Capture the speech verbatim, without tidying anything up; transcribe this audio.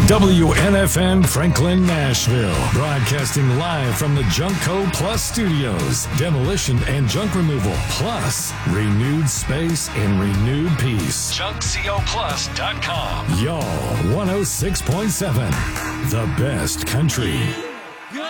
W N F N Franklin, Nashville. Broadcasting live from the Junkco Plus Studios. Demolition and junk removal, plus renewed space and renewed peace. junk co plus dot com. Y'all, one oh six point seven. The best country.